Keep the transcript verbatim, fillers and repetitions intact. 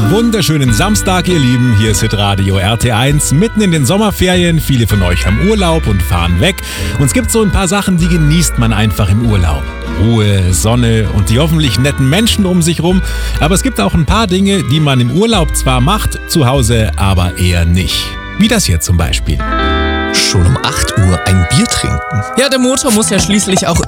Wunderschönen Samstag, ihr Lieben. Hier ist Hitradio R T eins, mitten in den Sommerferien. Viele von euch haben Urlaub und fahren weg. Und es gibt so ein paar Sachen, die genießt man einfach im Urlaub. Ruhe, Sonne und die hoffentlich netten Menschen um sich rum. Aber es gibt auch ein paar Dinge, die man im Urlaub zwar macht, zu Hause aber eher nicht. Wie das hier zum Beispiel. Schon um acht Uhr ein Bier trinken. Ja, der Motor muss ja schließlich auch